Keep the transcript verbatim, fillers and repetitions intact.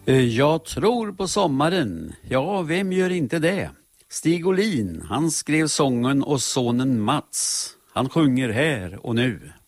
Eh, Jag tror på sommaren. Ja, vem gör inte det? Stig Olin, han skrev sången och sonen Mats. Han sjunger här och nu.